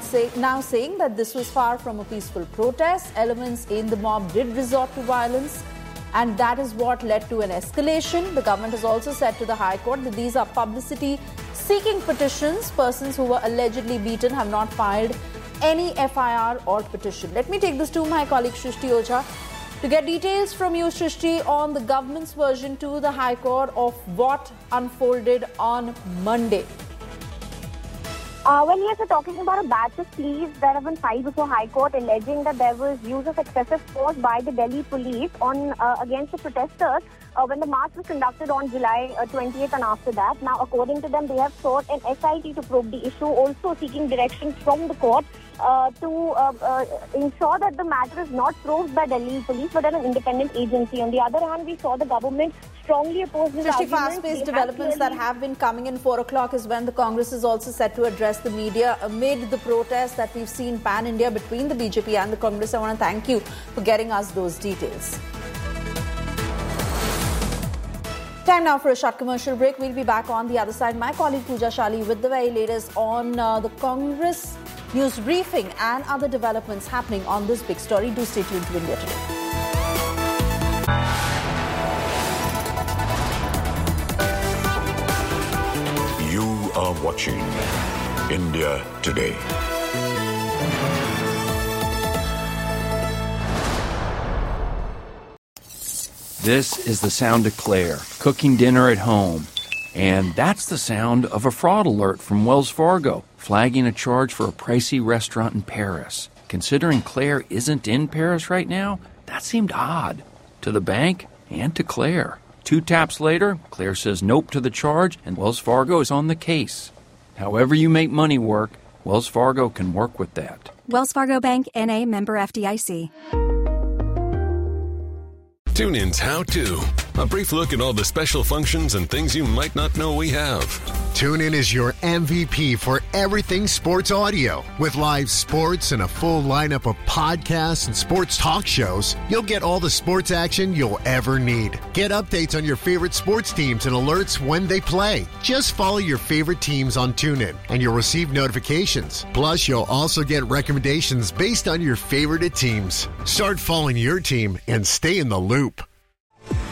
now saying that this was far from a peaceful protest. Elements in the mob did resort to violence, and that is what led to an escalation. The government has also said to the High Court that these are publicity-seeking petitions. Persons who were allegedly beaten have not filed any FIR or petition. Let me take this to my colleague Shrishti Oja to get details from you, Shrishti, on the government's version to the High Court of what unfolded on Monday. Well, yes, we're talking about a batch of pleas that have been filed before High Court alleging that there was use of excessive force by the Delhi police against the protesters when the march was conducted on July 20th and after that. Now, according to them, they have sought an SIT to probe the issue, also seeking directions from the court to ensure that the matter is not probed by Delhi police but at an independent agency. On the other hand, we saw the government strongly oppose this argument. Fast-paced developments that have been coming in. 4 o'clock is when the Congress is also set to address the media amid the protests that we've seen pan-India between the BJP and the Congress. I want to thank you for getting us those details. Time now for a short commercial break. We'll be back on the other side. My colleague Pooja Shali with the very latest on the Congress news briefing and other developments happening on this big story. Do stay tuned to India Today. You are watching India Today. This is the sound of Claire, cooking dinner at home. And that's the sound of a fraud alert from Wells Fargo, flagging a charge for a pricey restaurant in Paris. Considering Claire isn't in Paris right now, that seemed odd to the bank and to Claire. 2 taps later, Claire says nope to the charge, and Wells Fargo is on the case. However you make money work, Wells Fargo can work with that. Wells Fargo Bank, N.A., member FDIC. TuneIn's How To. A brief look at all the special functions and things you might not know we have. TuneIn is your MVP for everything sports audio. With live sports and a full lineup of podcasts and sports talk shows, you'll get all the sports action you'll ever need. Get updates on your favorite sports teams and alerts when they play. Just follow your favorite teams on TuneIn, and you'll receive notifications. Plus, you'll also get recommendations based on your favorite teams. Start following your team and stay in the loop.